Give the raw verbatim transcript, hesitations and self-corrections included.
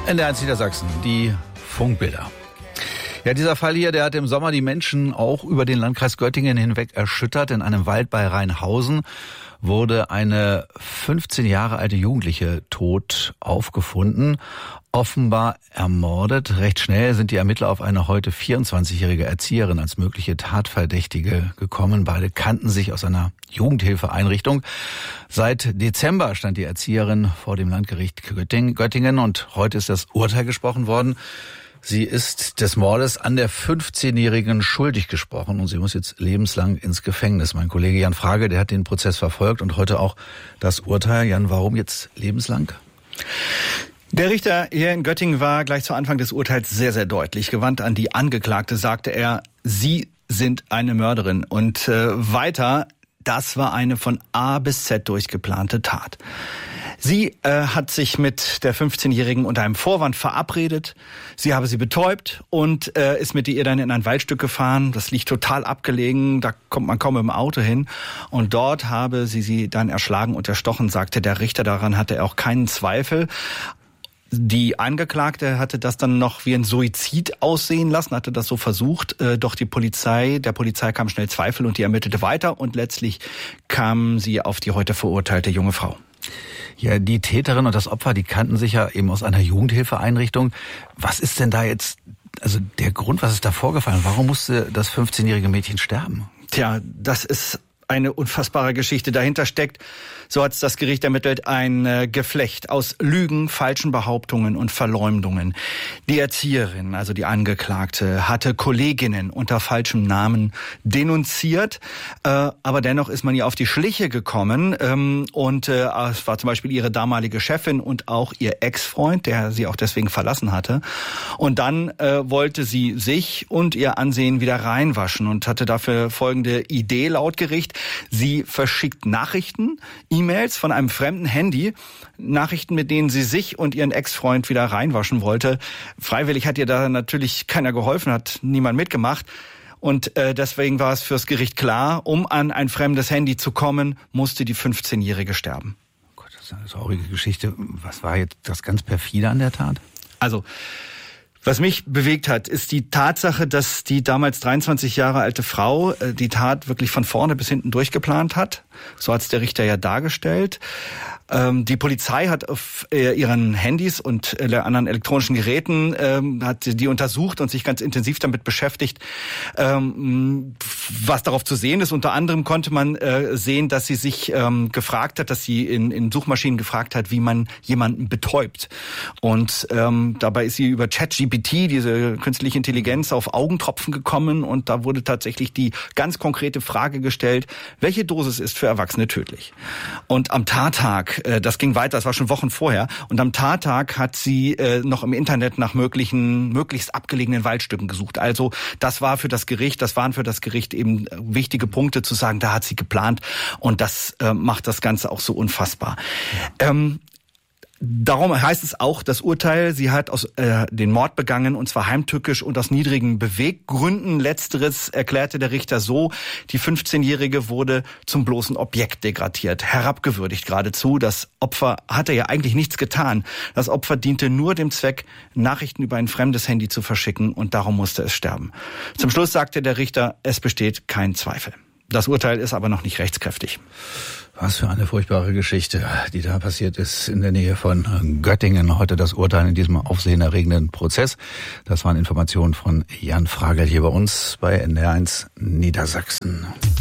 N D R eins Niedersachsen, die Funkbilder. Ja, dieser Fall hier, der hat im Sommer die Menschen auch über den Landkreis Göttingen hinweg erschüttert. In einem Wald bei Rheinhausen wurde eine fünfzehn Jahre alte Jugendliche tot aufgefunden, offenbar ermordet. Recht schnell sind die Ermittler auf eine heute vierundzwanzigjährige Erzieherin als mögliche Tatverdächtige gekommen. Beide kannten sich aus einer Jugendhilfeeinrichtung. Seit Dezember stand die Erzieherin vor dem Landgericht Göttingen und heute ist das Urteil gesprochen worden. Sie ist des Mordes an der fünfzehnjährigen schuldig gesprochen und sie muss jetzt lebenslang ins Gefängnis. Mein Kollege Jan Frage, der hat den Prozess verfolgt und heute auch das Urteil. Jan, warum jetzt lebenslang? Der Richter hier in Göttingen war gleich zu Anfang des Urteils sehr, sehr deutlich. Gewandt an die Angeklagte sagte er, Sie sind eine Mörderin. Und äh, weiter, das war eine von A bis Z durchgeplante Tat. Sie äh, hat sich mit der fünfzehnjährigen unter einem Vorwand verabredet. Sie habe sie betäubt und äh, ist mit ihr dann in ein Waldstück gefahren. Das liegt total abgelegen, da kommt man kaum mit dem Auto hin. Und dort habe sie sie dann erschlagen und erstochen, sagte der Richter. Daran hatte er auch keinen Zweifel. Die Angeklagte hatte das dann noch wie ein Suizid aussehen lassen, hatte das so versucht. Doch die Polizei, der Polizei kam schnell Zweifel und die ermittelte weiter. Und letztlich kam sie auf die heute verurteilte junge Frau. Ja, die Täterin und das Opfer, die kannten sich ja eben aus einer Jugendhilfeeinrichtung. Was ist denn da jetzt, also der Grund, was ist da vorgefallen? Warum musste das fünfzehnjährige Mädchen sterben? Tja, das ist eine unfassbare Geschichte. Dahinter steckt, so hat es das Gericht ermittelt, ein äh, Geflecht aus Lügen, falschen Behauptungen und Verleumdungen. Die Erzieherin, also die Angeklagte, hatte Kolleginnen unter falschem Namen denunziert, äh, aber dennoch ist man ihr auf die Schliche gekommen ähm, und äh, es war zum Beispiel ihre damalige Chefin und auch ihr Ex-Freund, der sie auch deswegen verlassen hatte. Und dann äh, wollte sie sich und ihr Ansehen wieder reinwaschen und hatte dafür folgende Idee laut Gericht. Sie verschickt Nachrichten, E-Mails von einem fremden Handy, Nachrichten, mit denen sie sich und ihren Ex-Freund wieder reinwaschen wollte. Freiwillig hat ihr da natürlich keiner geholfen, hat niemand mitgemacht. Und äh, deswegen war es fürs Gericht klar, um an ein fremdes Handy zu kommen, musste die fünfzehnjährige sterben. Oh Gott, das ist eine traurige Geschichte. Was war jetzt das ganz perfide an der Tat? Also, was mich bewegt hat, ist die Tatsache, dass die damals dreiundzwanzig Jahre alte Frau die Tat wirklich von vorne bis hinten durchgeplant hat. So hat es der Richter ja dargestellt. Ähm, die Polizei hat auf äh, ihren Handys und äh, anderen elektronischen Geräten ähm, hat die untersucht und sich ganz intensiv damit beschäftigt, ähm, was darauf zu sehen ist. Unter anderem konnte man äh, sehen, dass sie sich ähm, gefragt hat, dass sie in, in Suchmaschinen gefragt hat, wie man jemanden betäubt. Und ähm, dabei ist sie über ChatGPT, diese künstliche Intelligenz, auf Augentropfen gekommen und da wurde tatsächlich die ganz konkrete Frage gestellt, welche Dosis ist für Erwachsene tödlich? Und am Tattag, das ging weiter, das war schon Wochen vorher, und am Tattag hat sie äh, noch im Internet nach möglichen, möglichst abgelegenen Waldstücken gesucht. Also das war für das Gericht, das waren für das Gericht eben wichtige Punkte zu sagen, da hat sie geplant und das äh, macht das Ganze auch so unfassbar. Ähm, Darum heißt es auch, das Urteil, sie hat aus, äh, den Mord begangen und zwar heimtückisch und aus niedrigen Beweggründen. Letzteres erklärte der Richter so, die fünfzehnjährige wurde zum bloßen Objekt degradiert, herabgewürdigt geradezu. Das Opfer hatte ja eigentlich nichts getan. Das Opfer diente nur dem Zweck, Nachrichten über ein fremdes Handy zu verschicken und darum musste es sterben. Zum Schluss sagte der Richter, es besteht kein Zweifel. Das Urteil ist aber noch nicht rechtskräftig. Was für eine furchtbare Geschichte, die da passiert ist in der Nähe von Göttingen. Heute das Urteil in diesem aufsehenerregenden Prozess. Das waren Informationen von Jan Fragel hier bei uns bei N D R eins Niedersachsen.